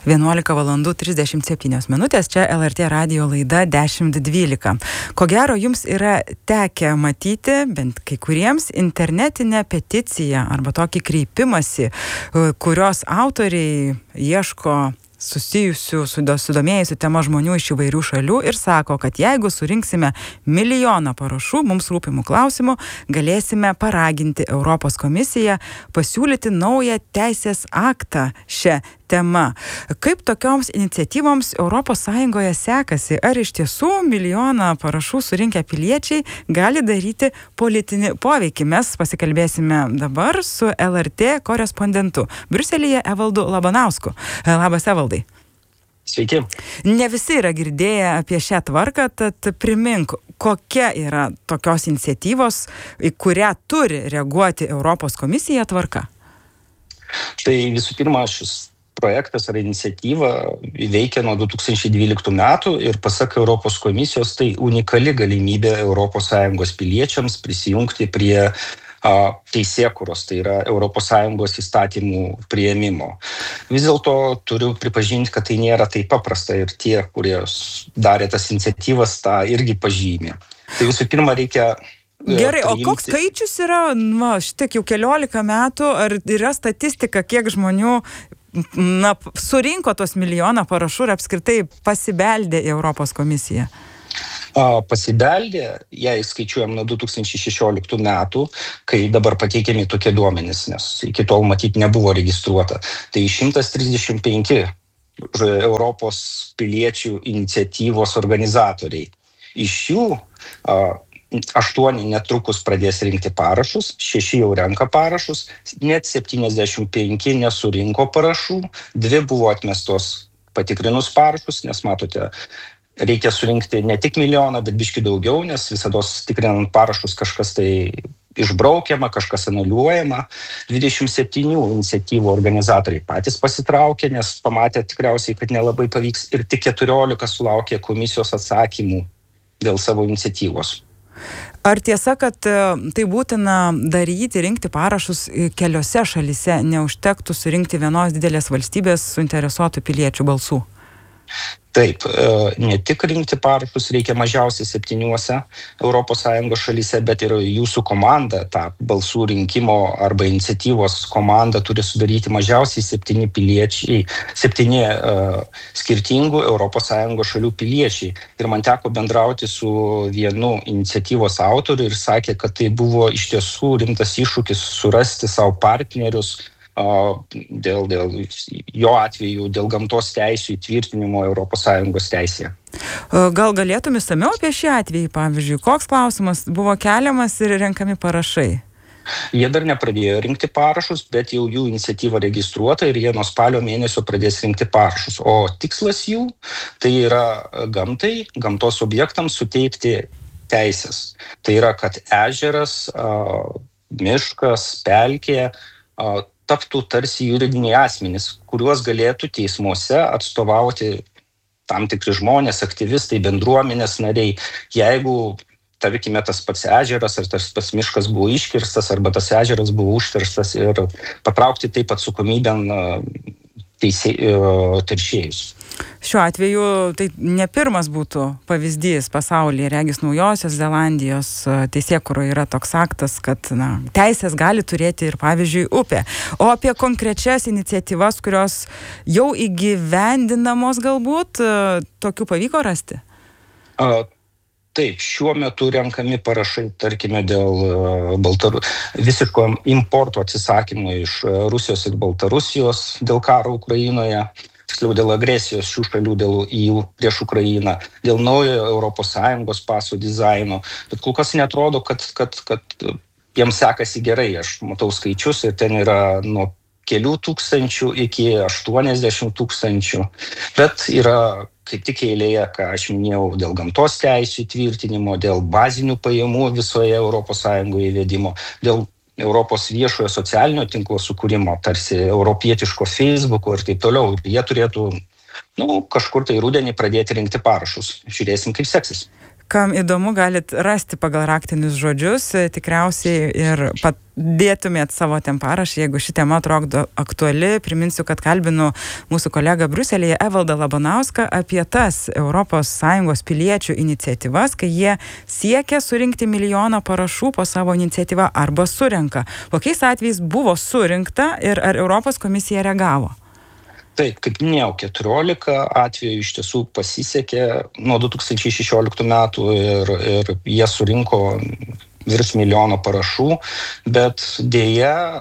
11:37, čia LRT radijo laida 10.12. Ko gero, jums yra tekę matyti, bent kai kuriems, internetinę peticiją arba tokį kreipimąsi, kurios autoriai ieško susijusių, sudomėjusių tema žmonių iš įvairių šalių ir sako, kad jeigu surinksime 1 milijoną parašų mums rūpimų klausimų, galėsime paraginti Europos komisiją pasiūlyti naują teisės aktą šią tema. Kaip tokioms iniciatyvoms Europos Sąjungoje sekasi? Ar iš tiesų 1 milijoną parašų surinkę piliečiai gali daryti politinį poveikį? Mes pasikalbėsime dabar su LRT korespondentu Briuselyje Evaldu Labanausku. Labas, Evaldai. Sveiki. Ne visi yra girdėję apie šią tvarką, tad primink, kokia yra tokios iniciatyvos, į kurią turi reaguoti Europos komisija tvarka? Tai visų pirma, šis projektas ar iniciatyva veikia nuo 2012 metų ir pasak Europos komisijos tai unikali galimybė ES piliečiams prisijungti prie teisėkūros, tai yra ES įstatymų priėmimo. Vis dėlto turiu pripažinti, kad tai nėra taip paprasta ir tie, kurie darė tas iniciatyvas, tą irgi pažymė. Tai visų pirma reikia Gerai, o koks skaičius yra, šitiek jau 14 metų, ar yra statistika, kiek žmonių surinko tos 1 milijoną parašų ir apskritai pasibeldė į Europos komisiją? Pasibeldė, jei skaičiuojam nuo 2016 metų, kai dabar pateikiami tokie duomenys, nes iki tol matyt nebuvo registruota. Tai 135 Europos piliečių iniciatyvos organizatoriai. Iš jų 8 netrukus pradės rinkti parašus, 6 jau renka parašus, net 75 nesurinko parašų, 2 buvo atmestos patikrinus parašus, nes matote, reikia surinkti ne tik 1 milijoną, bet biškį daugiau, nes visados tikrinant parašus kažkas tai išbraukiama, kažkas anuliuojama. 27 iniciatyvų organizatoriai patys pasitraukė, nes pamatė tikriausiai, kad nelabai pavyks, ir tik 14 sulaukė komisijos atsakymų dėl savo iniciatyvos. Ar tiesa, kad tai būtina daryti, rinkti parašus keliose šalyse, neužtektų surinkti vienos didelės valstybės suinteresuotų piliečių balsų? Taip, ne tik rinkti parašus reikia mažiausiai 7 ES šalyse, bet ir jūsų komanda, tą balsų rinkimo arba iniciatyvos komanda turi sudaryti mažiausiai 7 piliečiai, 7 skirtingų ES šalių piliečiai. Ir man teko bendrauti su vienu iniciatyvos autoriu ir sakė, kad tai buvo iš tiesų rimtas iššūkis surasti savo partnerius, dėl jo atveju, dėl gamtos teisių įtvirtinimo ES teisėje. Gal galėtum išsamiau apie šį atvejį, pavyzdžiui, koks klausimas buvo keliamas ir renkami parašai? Jie dar nepradėjo rinkti parašus, bet jau jų iniciatyva registruota ir jie nuo spalio mėnesio pradės rinkti parašus. O tikslas jų tai yra gamtai, gamtos objektams suteikti teisės. Tai yra, kad ežeras, miškas, pelkė taptų tarsi juridiniai asmenys, kuriuos galėtų teismuose atstovauti tam tikri žmonės, aktyvistai, bendruomenės nariai. Jeigu, tarkime, tas pats ežeras ar tas pats miškas buvo iškirstas arba tas ežeras buvo užterštas ir patraukti taip atsakomybėn teršėjus. Šiuo atveju tai ne pirmas būtų pavyzdys pasaulyje. Regis Naujosios Zelandijos teisėkūroje yra toks aktas, kad teisės gali turėti ir, pavyzdžiui, upė. O apie konkrečias iniciatyvas, kurios jau įgyvendinamos galbūt, tokių pavyko rasti? Taip, šiuo metu renkami parašai, tarkime, dėl visiško importo atsisakymo iš Rusijos ir Baltarusijos dėl karo Ukrainoje, tiksliau dėl agresijos šių šalių prieš Ukrainą, dėl naujo ES paso dizaino. Bet kol kas neatrodo, kad jiems sekasi gerai. Aš matau skaičius ir ten yra nuo kelių tūkstančių iki 80 000. Bet yra kaip tik eilėje, ką aš minėjau, dėl gamtos teisių įtvirtinimo, dėl bazinių pajamų visoje ES įvedimo, dėl Europos viešojo socialinio tinklo sukūrimo, tarsi europietiško Facebooko ir taip toliau. Jie turėtų kažkur tai rudenį pradėti rinkti parašus. Žiūrėsim, kaip seksis. kam įdomu, galit rasti pagal raktinius žodžius, tikriausiai ir dėtumėt savo ten parašą, jeigu ši tema atrodo aktuali. Priminsiu, kad kalbinu mūsų kolegą Briuselyje Evaldą Labanauską apie tas ES piliečių iniciatyvas, kai jie siekia surinkti 1 milijoną parašų po savo iniciatyvą arba surenka. Kokiais atvejais buvo surinkta ir ar Europos komisija reagavo? Taip, kaip minėjau, 14 atvejų iš tiesų pasisekė nuo 2016 metų ir jie surinko virš 1 milijono parašų, bet dėja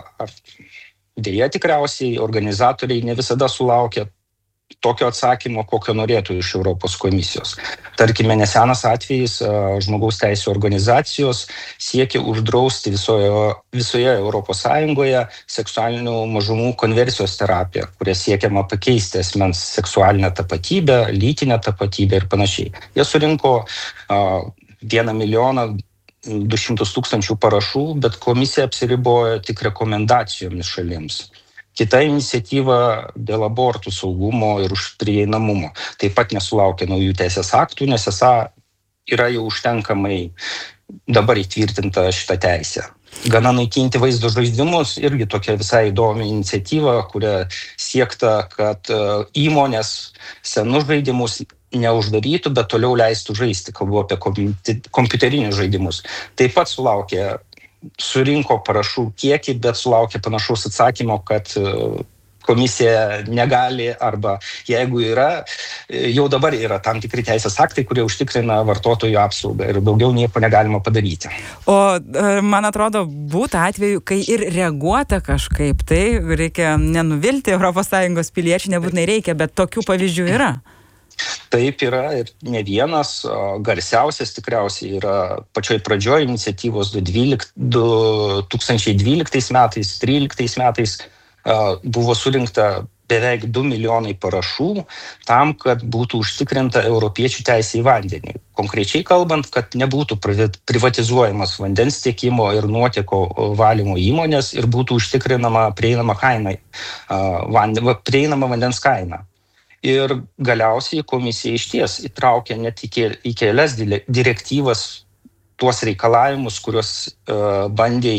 tikriausiai organizatoriai ne visada sulaukia tokio atsakymo, kokio norėtų iš Europos komisijos. Tarkime, nesenas atvejis, žmogaus teisių organizacijos siekia uždrausti visoje Europos Sąjungoje seksualinių mažumų konversijos terapiją, kuria siekiama pakeisti asmens seksualinę tapatybę, lytinę tapatybę ir panašiai. Jie surinko 1 milijoną 200 tūkstančių parašų, bet komisija apsiribojo tik rekomendacijomis šalims. Kita iniciatyva dėl abortų saugumo ir prieinamumo taip pat nesulaukė naujų teisės aktų, nes esą yra jau užtenkamai dabar įtvirtinta šitą teisę. Gana naikinti vaizdo žaidimus irgi tokia visai įdomi iniciatyva, kuria siekta, kad įmonės senus žaidimus neuždarytų, bet toliau leistų žaisti, kalbu apie kompiuterinius žaidimus. Taip pat surinko parašų kiekį, bet sulaukė panašaus atsakymo, kad komisija negali arba jeigu yra, jau dabar yra tam tikri teisės aktai, kurie užtikrina vartotojų apsaugą ir daugiau nieko negalima padaryti. O man atrodo, būta atveju, kai ir reaguota kažkaip, tai reikia nenuvilti ES piliečių, nebūtinai reikia, bet tokių pavyzdžių yra. Taip yra ir ne vienas, garsiausias tikriausiai yra pačioj pradžioj iniciatyvos 2012 metais, 2013 metais buvo surinkta beveik 2 milijonai parašų tam, kad būtų užtikrinta europiečių teisė į vandenį. Konkrečiai kalbant, kad nebūtų privatizuojamas vandens tiekimo ir nuotėkio valymo įmonės ir būtų užtikrinama prieinama vandens kaina. Ir galiausiai komisija išties įtraukė net į kelias direktyvas tuos reikalavimus, kuriuos bandė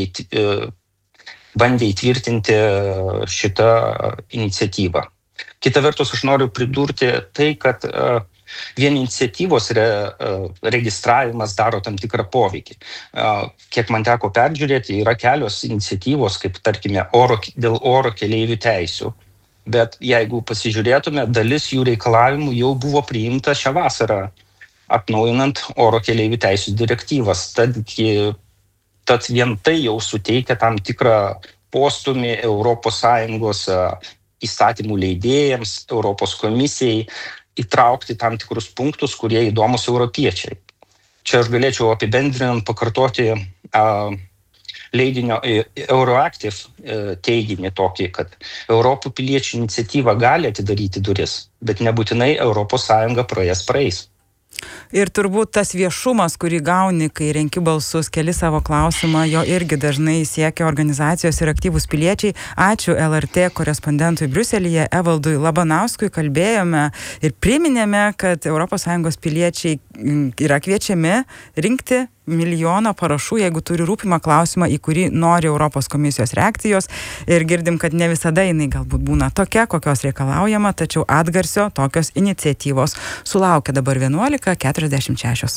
įtvirtinti šitą iniciatyvą. Kita vertus, aš noriu pridurti tai, kad vien iniciatyvos registravimas daro tam tikrą poveikį. Kiek man teko peržiūrėti, yra kelios iniciatyvos, kaip tarkime dėl oro keleivių teisių. Bet jeigu pasižiūrėtume, dalis jų reikalavimų jau buvo priimta šią vasarą, atnaujinant oro keleivių teisių direktyvas. Tad vien tai jau suteikia tam tikrą postūmį ES įstatymų leidėjams, Europos komisijai įtraukti tam tikrus punktus, kurie įdomus europiečiai. Čia aš galėčiau apibendrinant pakartoti leidinio Euroactive teiginį tokį, kad Europų piliečių iniciatyva gali atidaryti duris, bet nebūtinai ES pro jas praeis. Ir turbūt tas viešumas, kurį gauni, kai renki balsus, keli savo klausimą, jo irgi dažnai siekia organizacijos ir aktyvūs piliečiai. Ačiū LRT korespondentui Briuselyje Evaldui Labanauskui. Kalbėjome ir priminėme, kad ES piliečiai yra kviečiami rinkti 1 milijoną parašų, jeigu turi rūpimą klausimą, į kurį nori Europos komisijos reakcijos. Ir girdim, kad ne visada jinai galbūt būna tokia, kokios reikalaujama, tačiau atgarsio tokios iniciatyvos sulaukia. Dabar 11:46.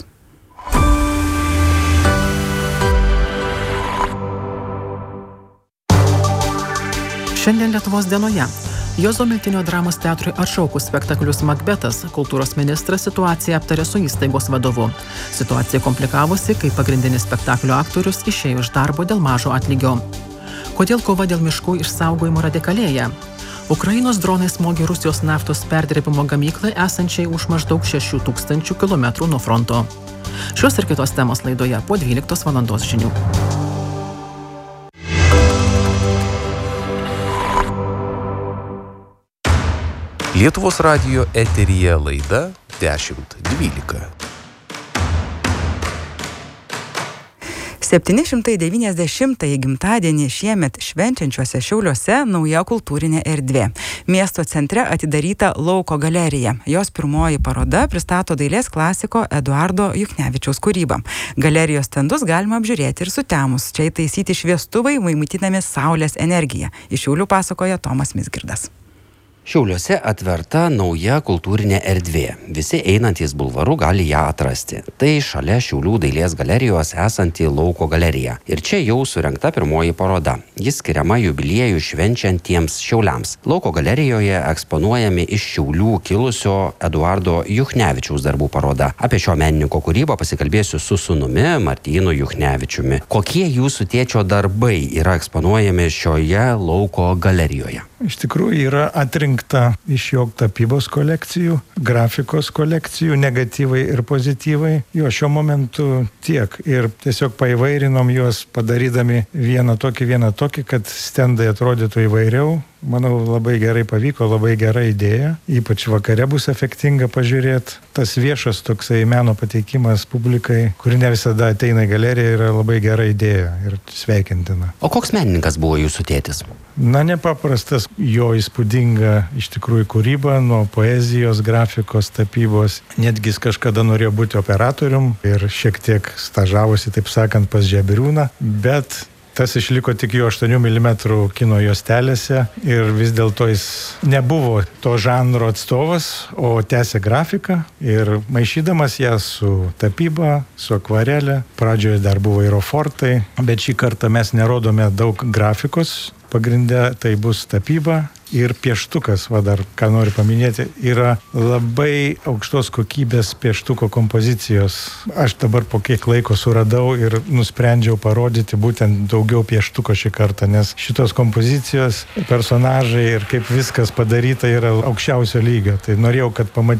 Šiandien Lietuvos dienoje. Juozo Miltinio dramos teatrui atšaukus spektaklius Makbetas, kultūros ministras situaciją aptarė su įstaigos vadovu. Situacija komplikavosi, kai pagrindinis spektaklio aktorius išėjo iš darbo dėl mažo atlygio. Kodėl kova dėl miškų išsaugojimo radikalėja? Ukrainos dronai smogė Rusijos naftos perdirbimo gamyklai esančiai už maždaug 6000 km nuo fronto. Šios ir kitos temos laidoje po 12 valandos žinių. Lietuvos radijo eteryje laida 10.12. 790-ąjį gimtadienį šiemet švenčiančiuose Šiauliuose nauja kultūrinė erdvė. Miesto centre atidaryta Lauko galerija. Jos pirmoji paroda pristato dailės klasiko Eduardo Juchnevičiaus kūrybą. Galerijos stendus galima apžiūrėti ir sutemus. Čia įtaisyti šviestuvai, maitinami saulės energiją. Iš Šiaulių pasakoja Tomas Mizgirdas. Šiauliuose atverta nauja kultūrinė erdvė. Visi einantys bulvaru gali ją atrasti. Tai šalia Šiaulių dailės galerijos esanti Lauko galerija. Ir čia jau surengta pirmoji paroda. Jis skiriama jubiliejų švenčiantiems Šiauliams. Lauko galerijoje eksponuojami iš Šiaulių kilusio Eduardo Juchnevičiaus darbų paroda. Apie šio menininko kūrybą pasikalbėsiu su sūnumi Martynu Juchnevičiumi. Kokie jūsų tėčio darbai yra eksponuojami šioje Lauko galerijoje? Iš tikrųjų yra atrinkta iš jo tapybos kolekcijų, grafikos kolekcijų, negatyvai ir pozityvai. Jo šiuo momentu tiek. Ir tiesiog paįvairinom juos, padarydami vieną tokį, kad stendai atrodytų įvairiau. Manau, labai gerai pavyko, labai gera idėja. Ypač vakare bus efektinga pažiūrėti. Tas viešas toksai meno pateikimas publikai, kuri ne visada ateina į galeriją, yra labai gera idėja ir sveikintina. O koks menininkas buvo jūsų tėtis? Na, nepaprastas jo įspūdinga iš tikrųjų kūryba, nuo poezijos, grafikos, tapybos. Netgi jis kažkada norėjo būti operatorium ir šiek tiek stažavosi, taip sakant, pas Žebriūną, bet tas išliko tik jo 8 mm kino juostelėse ir vis dėlto jis nebuvo to žanro atstovas, o tęsė grafiką ir maišydamas ją su tapyba, su akvarelė. Pradžioje dar buvo aerofortai, bet šį kartą mes nerodome daug grafikos. Pagrinde tai bus tapyba ir pieštukas, dar ką noriu paminėti, yra labai aukštos kokybės pieštuko kompozicijos. Aš dabar po kiek laiko suradau ir nusprendžiau parodyti būtent daugiau pieštuko šį kartą, nes šitos kompozicijos, personažai ir kaip viskas padaryta yra aukščiausio lygio. Tai norėjau, kad